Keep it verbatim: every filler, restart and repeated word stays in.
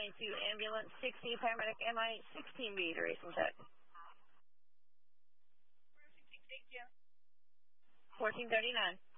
ninety-two, ambulance sixty, paramedic M I sixteen B, duration check. fourteen thirty-nine.